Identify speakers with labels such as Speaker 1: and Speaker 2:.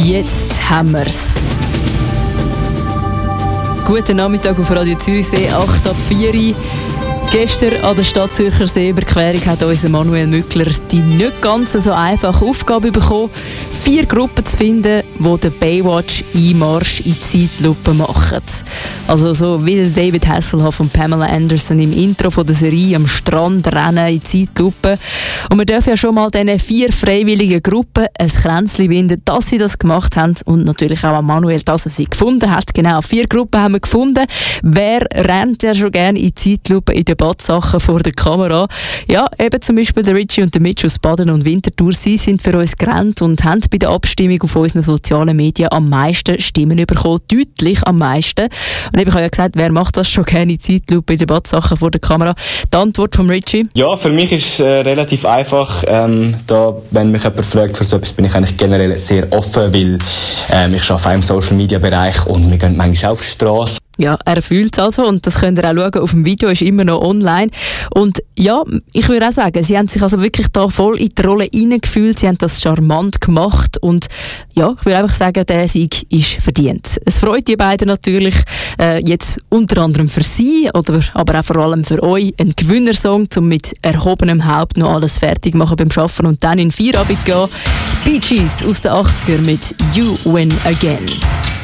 Speaker 1: Jetzt haben wir's. Guten Nachmittag auf Radio Zürichsee, 8 ab 4. Gestern an der Stadtzürcher Seeüberquerung hat unser Manuel Mückler die nicht ganz so einfache Aufgabe bekommen, 4 Gruppen zu finden, die den Baywatch-Einmarsch in Zeitlupe machen. Also so wie David Hasselhoff und Pamela Anderson im Intro von der Serie am Strand rennen in Zeitlupe. Und wir dürfen ja schon mal diesen 4 freiwilligen Gruppen ein Kränzchen binden, dass sie das gemacht haben und natürlich auch an Manuel, dass er sie gefunden hat. Genau, 4 Gruppen haben wir gefunden. Wer rennt ja schon gerne in Zeitlupe in Debattsachen vor der Kamera? Ja, eben zum Beispiel der Richie und der Mitch aus Baden und Winterthur. Sie sind für uns gerannt und haben bei der Abstimmung auf unseren sozialen Medien am meisten Stimmen bekommen, deutlich am meisten. Und ich habe ja gesagt, wer macht das schon gerne in Zeitlupe in Debattsachen vor der Kamera? Die Antwort von Richie?
Speaker 2: Ja, für mich ist es relativ einfach. Wenn mich jemand fragt für so etwas, bin ich eigentlich generell sehr offen, weil ich arbeite auch im Social-Media-Bereich und wir gehen manchmal auf die Straße.
Speaker 1: Ja, er fühlt es also und das könnt ihr auch schauen, auf dem Video ist immer noch online. Und ja, ich würde auch sagen, sie haben sich also wirklich da voll in die Rolle hineingefühlt, sie haben das charmant gemacht und ja, ich würde einfach sagen, der Sieg ist verdient. Es freut die beiden natürlich, jetzt unter anderem für sie, aber auch vor allem für euch, ein Gewinnersong, um mit erhobenem Haupt noch alles fertig machen beim Arbeiten und dann in Feierabend gehen. Bee Gees aus den 80er mit You Win Again.